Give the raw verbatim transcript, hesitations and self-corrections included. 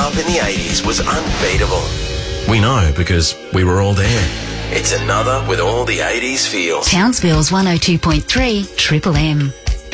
up in the eighties was unbeatable. We know because we were all there. It's another with all the eighties feels. Townsville's one oh two point three Triple M.